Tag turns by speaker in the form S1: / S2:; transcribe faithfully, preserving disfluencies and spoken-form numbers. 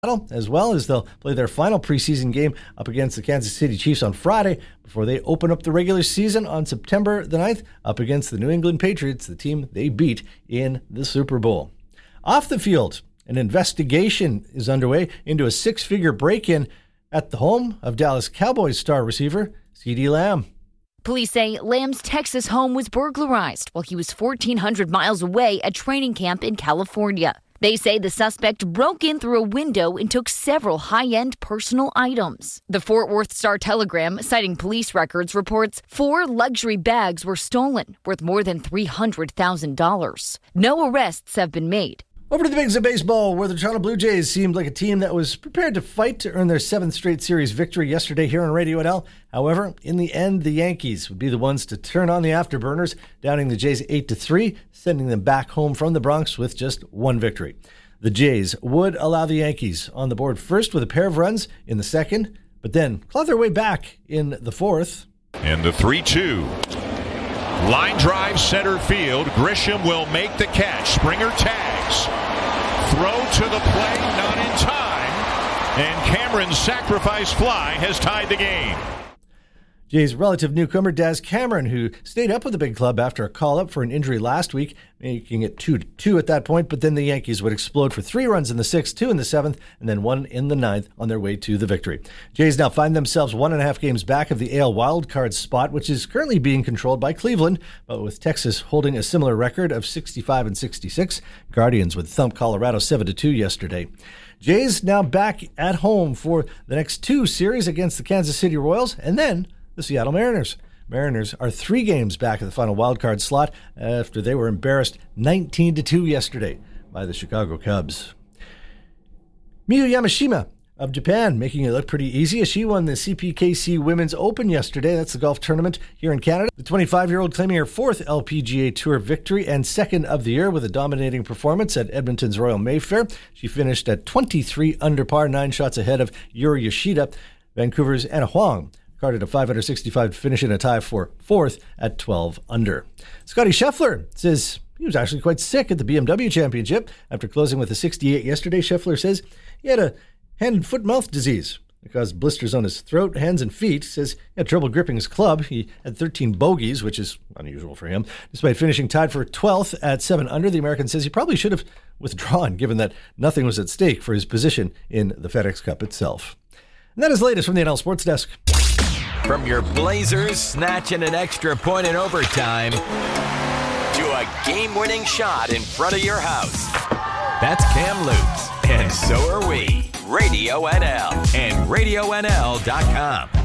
S1: as well as they'll play their final preseason game up against the Kansas City Chiefs on Friday before they open up the regular season on September the ninth up against the New England Patriots, the team they beat in the Super Bowl. Off the field, an investigation is underway into a six-figure break-in at the home of Dallas Cowboys star receiver CeeDee Lamb.
S2: Police say Lamb's Texas home was burglarized while he was fourteen hundred miles away at training camp in California. They say the suspect broke in through a window and took several high-end personal items. The Fort Worth Star-Telegram, citing police records, reports four luxury bags were stolen, worth more than three hundred thousand dollars. No arrests have been made.
S1: Over to the bigs of baseball, where the Toronto Blue Jays seemed like a team that was prepared to fight to earn their seventh straight series victory yesterday here on Radio N L. However, in the end, the Yankees would be the ones to turn on the afterburners, downing the Jays eight to three, sending them back home from the Bronx with just one victory. The Jays would allow the Yankees on the board first with a pair of runs in the second, but then claw their way back in the fourth.
S3: And the three two. Line drive center field. Grisham will make the catch. Springer tags. Throw to the plate, not in time. And Cameron's sacrifice fly has tied the game.
S1: Jays' relative newcomer Daz Cameron, who stayed up with the big club after a call-up for an injury last week, making it two to two at that point, but then the Yankees would explode for three runs in the sixth, two in the seventh, and then one in the ninth on their way to the victory. Jays now find themselves one and a half games back of the A L wildcard spot, which is currently being controlled by Cleveland, but with Texas holding a similar record of sixty-five and sixty-six. Guardians would thump Colorado seven to two yesterday. Jays now back at home for the next two series against the Kansas City Royals, and then the Seattle Mariners. Mariners are three games back of the final wildcard slot after they were embarrassed nineteen to two yesterday by the Chicago Cubs. Miyu Yamashima of Japan making it look pretty easy as she won the C P K C Women's Open yesterday. That's the golf tournament here in Canada. The twenty-five-year-old claiming her fourth L P G A Tour victory and second of the year with a dominating performance at Edmonton's Royal Mayfair. She finished at twenty-three under par, nine shots ahead of Yuri Yoshida. Vancouver's Anna Huang carded a five under sixty-five to finish in a tie for fourth at twelve under. Scotty Scheffler says he was actually quite sick at the B M W Championship. After closing with a sixty-eight yesterday, Scheffler says he had a hand and foot mouth disease that caused blisters on his throat, hands, and feet. He says he had trouble gripping his club. He had thirteen bogeys, which is unusual for him. Despite finishing tied for twelfth at seven under, the American says he probably should have withdrawn, given that nothing was at stake for his position in the FedEx Cup itself. And that is the latest from the N L Sports Desk.
S4: From your Blazers snatching an extra point in overtime to a game-winning shot in front of your house. That's Cam Lutz, and so are we. Radio N L and radio N L dot com.